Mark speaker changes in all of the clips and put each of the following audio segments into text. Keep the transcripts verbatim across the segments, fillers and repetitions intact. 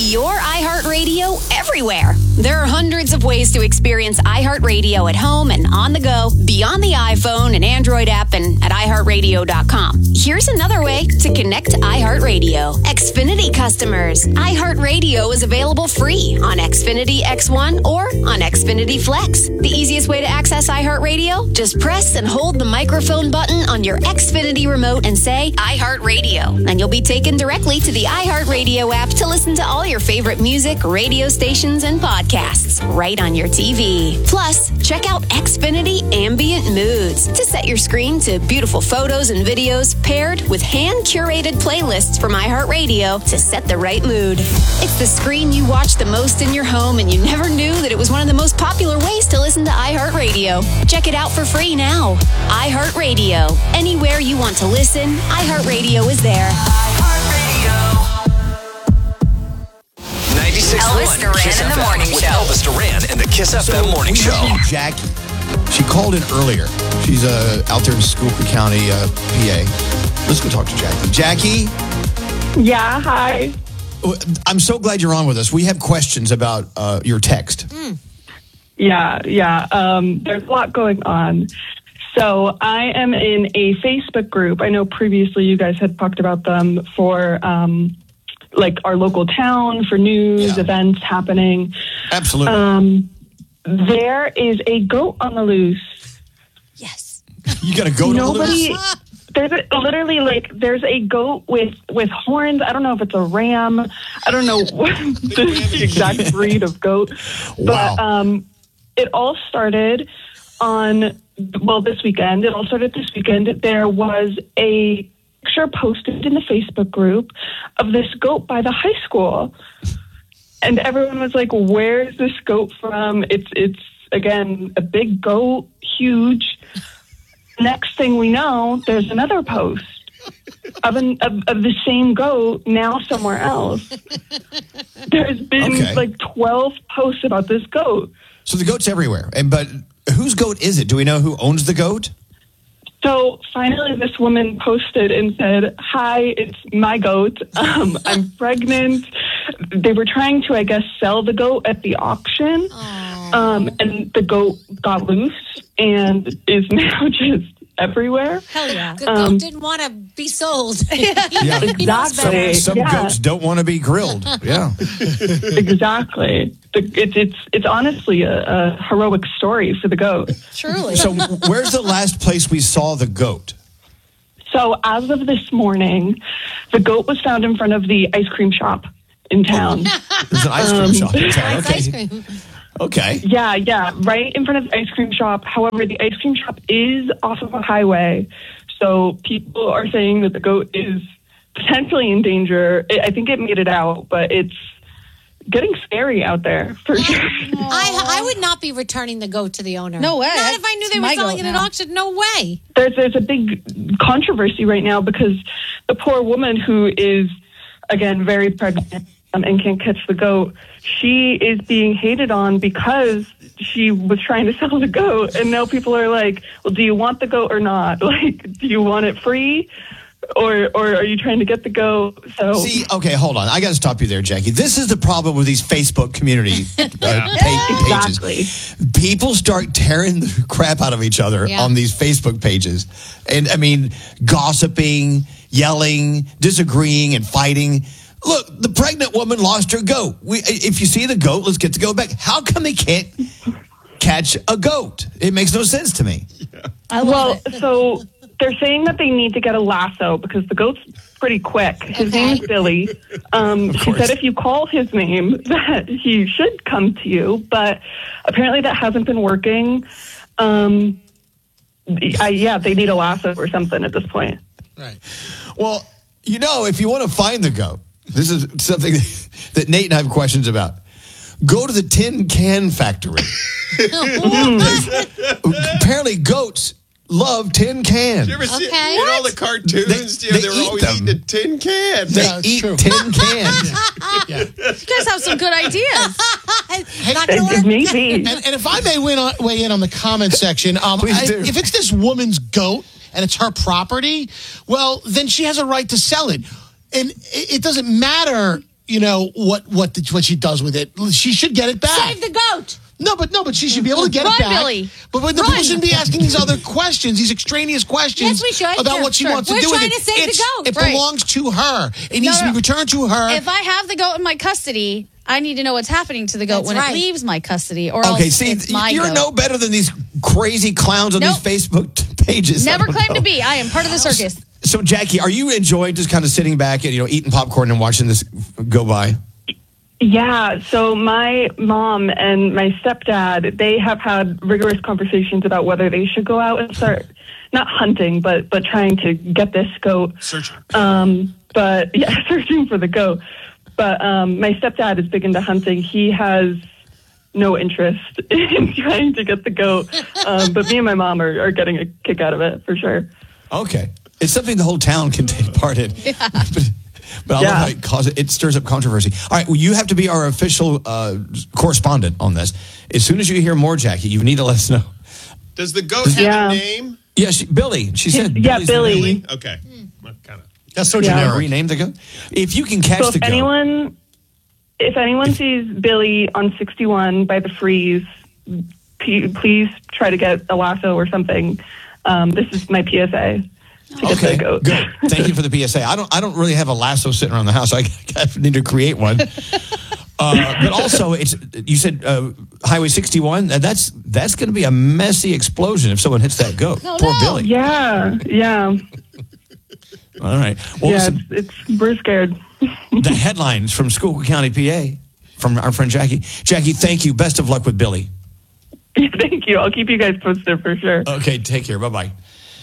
Speaker 1: your iHeartRadio everywhere. There are hundreds of ways to experience iHeartRadio at home and on the go, beyond the iPhone and Android app and at i heart radio dot com. Here's another way to connect to iHeartRadio. Xfinity customers. iHeartRadio is available free on Xfinity X one or on Xfinity Flex. The easiest way to access iHeartRadio? Just press and hold the microphone button on your Xfinity remote and say iHeartRadio. And you'll be taken directly to the iHeartRadio app to listen to all your favorite music, radio stations, and podcasts right on your T V. Plus, check out Xfinity Ambient Moods to set your screen to beautiful photos and videos paired with hand-curated playlists from iHeartRadio to set the right mood. It's the screen you watch the most in your home, and you never knew that it was one of the most popular ways to listen to iHeartRadio. Check it out for free now. iHeartRadio. Anywhere you want to listen, iHeartRadio is there.
Speaker 2: ninety-six point one
Speaker 3: Elvis Duran
Speaker 2: Kiss
Speaker 3: in the
Speaker 2: F M
Speaker 3: Morning
Speaker 2: with
Speaker 3: Show.
Speaker 2: Elvis Duran and the Kiss F M
Speaker 4: So,
Speaker 2: Morning
Speaker 4: we
Speaker 2: Show.
Speaker 4: interviewed Jackie. She called in earlier. She's uh, out there in Schuylkill County, uh, P A. Let's go talk to Jackie. Jackie?
Speaker 5: Yeah, hi.
Speaker 4: I'm so glad you're on with us. We have questions about uh, your text.
Speaker 5: Mm. Yeah, yeah. Um, there's a lot going on. So I am in a Facebook group. I know previously you guys had talked about them for um, like our local town, for news,
Speaker 4: Yeah.
Speaker 5: events happening.
Speaker 4: Absolutely.
Speaker 5: Um, there is a goat on the loose.
Speaker 1: Yes.
Speaker 4: You got a goat
Speaker 5: Nobody.
Speaker 4: on the loose?
Speaker 5: There's a, literally like there's a goat with with horns. I don't know if it's a ram. I don't know what the exact breed of goat.
Speaker 4: Wow.
Speaker 5: But um, it all started on well this weekend. It all started this weekend. There was a picture posted in the Facebook group of this goat by the high school, and everyone was like, "Where's this goat from?" It's it's again a big goat, huge. Next thing we know, there's another post of, an, of, of the same goat now somewhere else. There's been
Speaker 4: Okay.
Speaker 5: like twelve posts about this goat.
Speaker 4: So the goat's everywhere. And But whose goat is it? Do we know who owns the goat?
Speaker 5: So finally, this woman posted and said, "Hi, it's my goat. Um, I'm pregnant." They were trying to, I guess, sell the goat at the auction. Um, and the goat got loose and is now just everywhere.
Speaker 6: Hell yeah.
Speaker 7: The
Speaker 5: Um,
Speaker 7: goat didn't want to be sold.
Speaker 4: Yeah.
Speaker 7: He knows
Speaker 4: Some,
Speaker 7: better.
Speaker 4: some
Speaker 5: Yeah.
Speaker 4: goats don't want to be grilled. Yeah.
Speaker 5: Exactly. The, it's it's it's honestly a, a heroic story for the goat.
Speaker 6: Truly.
Speaker 4: So where's the last place we saw the goat?
Speaker 5: So as of this morning, the goat was found in front of the ice cream shop in town.
Speaker 4: There's an ice cream
Speaker 5: Um,
Speaker 4: shop in town.
Speaker 7: Likes
Speaker 4: Okay.
Speaker 7: ice cream.
Speaker 4: Okay.
Speaker 5: Yeah, yeah, right in front of the ice cream shop. However, the ice cream shop is off of a highway, so people are saying that the goat is potentially in danger. I I think it made it out, but it's getting scary out there for sure.
Speaker 7: I, I would not be returning the goat to the owner.
Speaker 6: No way.
Speaker 7: Not if I knew
Speaker 6: It's
Speaker 7: they were
Speaker 6: my
Speaker 7: selling
Speaker 6: goat
Speaker 7: it at
Speaker 6: now.
Speaker 7: auction. No way.
Speaker 5: There's there's a big controversy right now because the poor woman who is again very pregnant um, and can't catch the goat, she is being hated on because she was trying to sell the goat, and now people are like, well, do you want the goat or not? Like, do you want it free, or or are you trying to get the goat? So
Speaker 4: See, okay, hold on. I got to stop you there, Jackie. This is the problem with these Facebook community uh, pa- pages.
Speaker 5: exactly.
Speaker 4: People start tearing the crap out of each other
Speaker 7: Yeah.
Speaker 4: on these Facebook pages. And, I mean, gossiping, yelling, disagreeing, and fighting. Look, the pregnant woman lost her goat. We, if you see the goat, let's get the goat back. How come they can't catch a goat? It makes no sense to me.
Speaker 6: I love
Speaker 5: Well,
Speaker 6: it.
Speaker 5: so they're saying that they need to get a lasso because the goat's pretty quick. His
Speaker 7: Okay.
Speaker 5: name is Billy. Um, she
Speaker 4: course.
Speaker 5: said if you call his name, that he should come to you, but apparently that hasn't been working. Um, I, yeah, they need a lasso or something at this point.
Speaker 4: Right. Well, you know, if you want to find the goat, this is something that Nate and I have questions about. Go to the tin can factory. Apparently, goats love tin cans.
Speaker 8: You ever see
Speaker 7: Okay.
Speaker 8: in all the cartoons?
Speaker 4: They-
Speaker 8: you know,
Speaker 4: they
Speaker 8: they were
Speaker 4: eat
Speaker 8: always
Speaker 4: them.
Speaker 8: eating a tin can.
Speaker 4: They
Speaker 9: Yeah, it's
Speaker 4: eat
Speaker 9: true.
Speaker 4: tin cans.
Speaker 9: Yeah.
Speaker 6: You guys have some good ideas.
Speaker 7: Not gonna work.
Speaker 5: Maybe.
Speaker 9: And, and if I may weigh, on, weigh in on the comment section, um,
Speaker 4: Please
Speaker 9: I-
Speaker 4: do.
Speaker 9: if it's this woman's goat and it's her property, well, then she has a right to sell it. And it, it doesn't matter you know, what what the, what she does with it. She should get it back.
Speaker 7: Save the goat.
Speaker 9: No, but no, but she should be able to get
Speaker 6: Run,
Speaker 9: it back.
Speaker 6: Billy.
Speaker 9: But when the
Speaker 6: Run.
Speaker 9: people shouldn't be asking these other questions, these extraneous questions
Speaker 7: Yes, we should.
Speaker 9: about
Speaker 7: Sure,
Speaker 9: what she
Speaker 7: sure.
Speaker 9: wants
Speaker 7: We're
Speaker 9: to do with
Speaker 7: trying
Speaker 9: it.
Speaker 7: to save the
Speaker 9: It's-
Speaker 7: goat.
Speaker 9: It
Speaker 6: Right.
Speaker 9: belongs to her. It needs to
Speaker 6: no.
Speaker 9: be returned to her.
Speaker 6: If I have the goat in my custody, I need to know what's happening to the goat
Speaker 7: That's
Speaker 6: when
Speaker 7: right.
Speaker 6: it leaves my custody, or
Speaker 4: Okay,
Speaker 6: else
Speaker 4: see,
Speaker 6: it's my
Speaker 4: you're
Speaker 6: goat.
Speaker 4: no better than these crazy clowns on
Speaker 6: Nope.
Speaker 4: these Facebook t- pages. I
Speaker 6: Never
Speaker 4: don't
Speaker 6: claimed
Speaker 4: know.
Speaker 6: to be. I am part of the circus.
Speaker 4: So, Jackie, are you enjoying just kind of sitting back and, you know, eating popcorn and watching this go by?
Speaker 5: Yeah, so my mom and my stepdad, they have had rigorous conversations about whether they should go out and start not hunting, but but trying to get this goat.
Speaker 8: Searching.
Speaker 5: Um, but yeah, searching for the goat. But um, my stepdad is big into hunting. He has no interest in trying to get the goat. Um, but me and my mom are, are getting a kick out of it for sure.
Speaker 4: Okay. It's something the whole town can take part in. but, but I
Speaker 5: Yeah.
Speaker 4: love how it, causes, it stirs up controversy. All right, well, you have to be our official uh, correspondent on this. As soon as you hear more, Jackie, you need to let us know.
Speaker 8: Does the goat have
Speaker 5: Yeah.
Speaker 8: a name?
Speaker 4: Yeah, she, Billy. She said
Speaker 5: Yeah,
Speaker 4: Billy's the
Speaker 5: Billy.
Speaker 4: name.
Speaker 8: Okay. Well, kind of.
Speaker 9: That's so
Speaker 5: Yeah.
Speaker 9: generic.
Speaker 4: Rename the goat. If you can catch
Speaker 5: So
Speaker 4: the
Speaker 5: if
Speaker 4: goat.
Speaker 5: anyone, if anyone sees Billy on sixty-one by the freeze, p- please try to get a lasso or something. Um, this is my P S A. To get
Speaker 4: Okay,
Speaker 5: the goat.
Speaker 4: good. Thank you for the P S A. I don't. I don't really have a lasso sitting around the house. I, I need to create one. Uh, but also, it's you said uh, Highway sixty-one. uh, That's that's going to be a messy explosion if someone hits that goat.
Speaker 6: Oh,
Speaker 4: Poor
Speaker 6: no.
Speaker 4: Billy.
Speaker 5: Yeah, yeah,
Speaker 4: All right. Well,
Speaker 5: yeah.
Speaker 4: listen,
Speaker 5: It's, it's we're scared.
Speaker 4: the headlines from Schuylkill County, P A, from our friend Jackie. Jackie, thank you. Best of luck with Billy.
Speaker 5: Thank you. I'll keep you guys posted for sure.
Speaker 4: Okay, take care. Bye bye.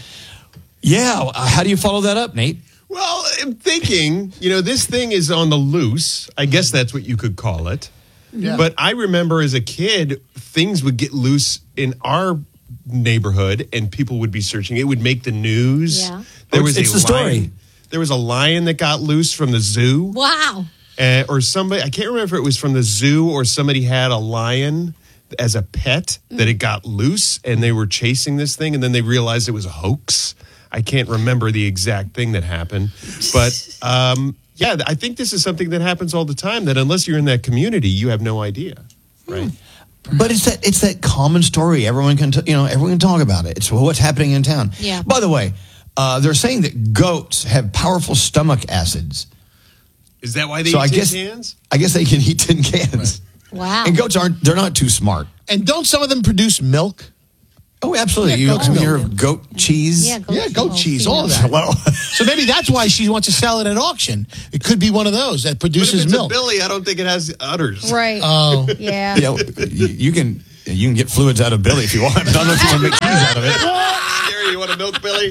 Speaker 4: Yeah. uh, How do you follow that up, Nate?
Speaker 8: Well, I'm thinking, you know, this thing is on the loose. I guess that's what you could call it.
Speaker 9: Yeah.
Speaker 8: But I remember as a kid, things would get loose in our neighborhood and people would be searching. It would make the news.
Speaker 7: Yeah.
Speaker 8: There
Speaker 4: Oh,
Speaker 8: was
Speaker 4: it's
Speaker 8: a
Speaker 4: the story.
Speaker 8: lion. There was a lion that got loose from the zoo.
Speaker 7: Wow.
Speaker 8: Uh, or somebody, I can't remember if it was from the zoo or somebody had a lion as a pet that it got loose and they were chasing this thing and then they realized it was a hoax. I can't remember the exact thing that happened. But um, yeah, I think this is something that happens all the time that unless you're in that community, you have no idea. Right.
Speaker 4: But it's that it's that common story. Everyone can t- you know everyone can talk about it. It's what's happening in town.
Speaker 7: Yeah.
Speaker 4: By the way, uh, they're saying that goats have powerful stomach acids.
Speaker 8: Is that why they
Speaker 4: So
Speaker 8: eat
Speaker 4: I
Speaker 8: tin
Speaker 4: guess
Speaker 8: cans?
Speaker 4: I guess they can eat tin cans.
Speaker 7: Wow.
Speaker 4: And goats aren't they're not too smart.
Speaker 9: And don't some of them produce milk?
Speaker 4: Oh, absolutely.
Speaker 9: Yeah,
Speaker 4: you
Speaker 9: goat's
Speaker 4: ever
Speaker 9: milk.
Speaker 4: hear of goat cheese?
Speaker 7: Yeah, goat
Speaker 9: Yeah, goat
Speaker 7: cheese.
Speaker 9: cheese,
Speaker 7: Oh,
Speaker 9: all of that.
Speaker 4: Well,
Speaker 9: So maybe that's why she wants to sell it at auction. It could be one of those that
Speaker 8: But if
Speaker 9: produces
Speaker 8: it's
Speaker 9: milk.
Speaker 8: a Billy, I don't think it has udders.
Speaker 6: Right.
Speaker 9: Oh.
Speaker 6: yeah.
Speaker 4: you know, you, you can you can get fluids out of Billy if you want. I don't know if you want to make cheese out of it.
Speaker 8: Gary, you want a milk, Billy?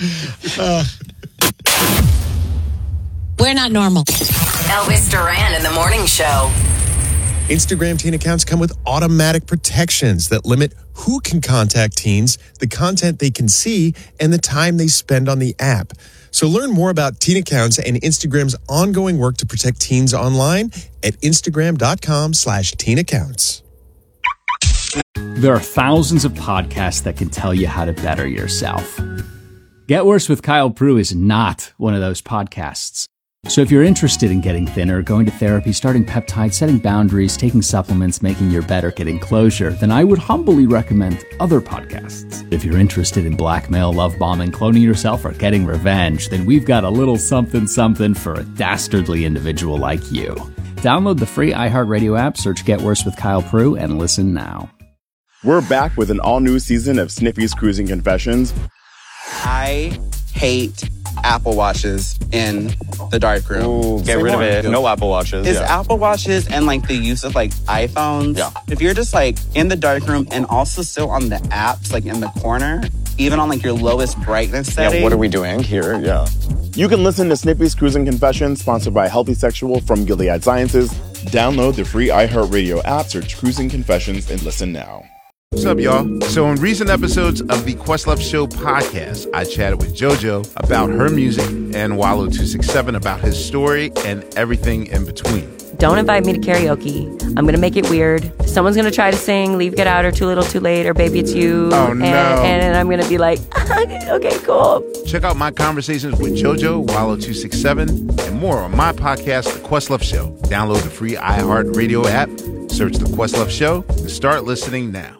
Speaker 7: We're not normal.
Speaker 2: Elvis Duran in the morning show.
Speaker 8: Instagram teen accounts come with automatic protections that limit who can contact teens, the content they can see, and the time they spend on the app. So learn more about teen accounts and Instagram's ongoing work to protect teens online at Instagram.com slash teen accounts.
Speaker 3: There are thousands of podcasts that can tell you how to better yourself. Get Worse with Kyle Prue is not one of those podcasts. So if you're interested in getting thinner, going to therapy, starting peptides, setting boundaries, taking supplements, making your bed, or getting closure, then I would humbly recommend other podcasts. If you're interested in blackmail, love bombing, cloning yourself, or getting revenge, then we've got a little something something for a dastardly individual like you. Download the free iHeartRadio app, search Get Worse with Kyle Prue, and listen now.
Speaker 10: We're back with an all-new season of Sniffy's Cruising Confessions.
Speaker 11: I hate Apple Watches in the darkroom.
Speaker 10: Ooh, Get rid of it. No Apple Watches.
Speaker 11: It's
Speaker 10: yeah.
Speaker 11: Apple Watches and like the use of like iPhones.
Speaker 10: Yeah.
Speaker 11: If you're just like in the darkroom and also still on the apps, like in the corner, even on like your lowest brightness setting.
Speaker 10: Yeah, what are we doing here? Yeah. You can listen to Snippy's Cruising Confessions, sponsored by Healthy Sexual from Gilead Sciences. Download the free iHeartRadio app, search Cruising Confessions, and listen now.
Speaker 12: What's up, y'all? So in recent episodes of the Questlove Show podcast, I chatted with JoJo about her music and Wallow two six seven about his story and everything in between.
Speaker 13: don't invite me to karaoke. I'm going to make it weird. Someone's going to try to sing Leave, Get Out, or Too Little, Too Late, or Baby It's You.
Speaker 12: Oh,
Speaker 13: and,
Speaker 12: no.
Speaker 13: And, and I'm going to be like, okay, cool.
Speaker 12: Check out my conversations with JoJo, Wallow two six seven, and more on my podcast, The Questlove Show. Download the free iHeartRadio app, search The Questlove Show, and start listening now.